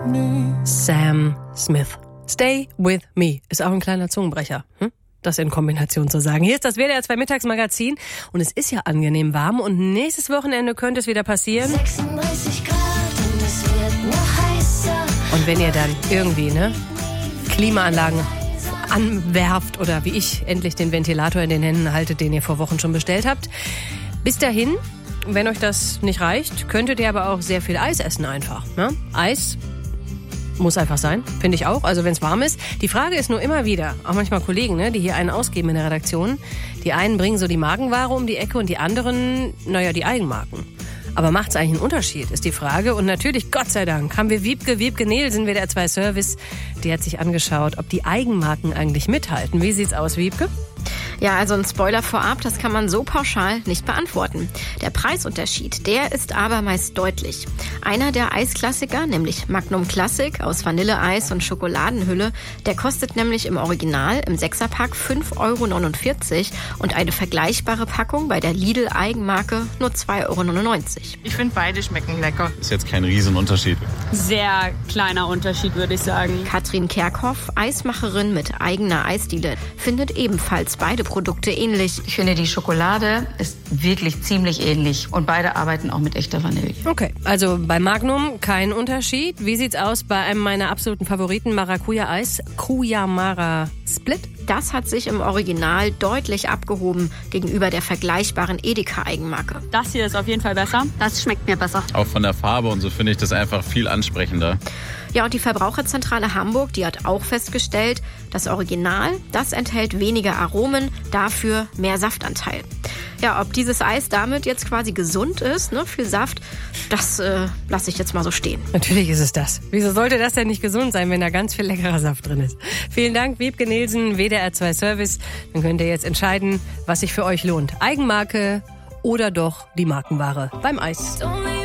Sam Smith. Stay with me. Ist auch ein kleiner Zungenbrecher. Das in Kombination zu sagen. Hier ist das WDR 2 Mittagsmagazin und es ist ja angenehm warm und nächstes Wochenende könnte es wieder passieren. 36 Grad und es wird noch heißer. Und wenn ihr dann irgendwie, Klimaanlagen anwerft oder wie ich endlich den Ventilator in den Händen haltet, den ihr vor Wochen schon bestellt habt. Bis dahin, wenn euch das nicht reicht, könntet ihr aber auch sehr viel Eis essen einfach. Eis muss einfach sein, finde ich auch, also wenn es warm ist. Die Frage ist nur immer wieder, auch manchmal Kollegen, die hier einen ausgeben in der Redaktion. Die einen bringen so die Markenware um die Ecke und die anderen, die Eigenmarken. Aber macht es eigentlich einen Unterschied, ist die Frage. Und natürlich, Gott sei Dank, haben wir Wiebke Nielsen, WDR 2 Service. Die hat sich angeschaut, ob die Eigenmarken eigentlich mithalten. Wie sieht's aus, Wiebke? Ja, also ein Spoiler vorab, das kann man so pauschal nicht beantworten. Der Preisunterschied, der ist aber meist deutlich. Einer der Eisklassiker, nämlich Magnum Classic aus Vanilleeis und Schokoladenhülle, der kostet nämlich im Original im 6er-Pack 5,49 € und eine vergleichbare Packung bei der Lidl-Eigenmarke nur 2,99 €. Ich finde, beide schmecken lecker. Ist jetzt kein Riesenunterschied. Sehr kleiner Unterschied, würde ich sagen. Katrin Kerkhoff, Eismacherin mit eigener Eisdiele, findet ebenfalls beide Produkte ähnlich. Ich finde, die Schokolade ist wirklich ziemlich ähnlich und beide arbeiten auch mit echter Vanille. Okay, also bei Magnum kein Unterschied. Wie sieht's aus bei einem meiner absoluten Favoriten, Maracuja-Eis, Cuyamara Split? Das hat sich im Original deutlich abgehoben gegenüber der vergleichbaren Edeka-Eigenmarke. Das hier ist auf jeden Fall besser. Das schmeckt mir besser. Auch von der Farbe und so finde ich das einfach viel ansprechender. Ja, und die Verbraucherzentrale Hamburg, die hat auch festgestellt, das Original, das enthält weniger Aromen, dafür mehr Saftanteil. Ja, ob dieses Eis damit jetzt quasi gesund ist, viel Saft, das lasse ich jetzt mal so stehen. Natürlich ist es das. Wieso sollte das denn nicht gesund sein, wenn da ganz viel leckerer Saft drin ist? Vielen Dank, Wiebke Nielsen, WDR 2 Service. Dann könnt ihr jetzt entscheiden, was sich für euch lohnt. Eigenmarke oder doch die Markenware beim Eis.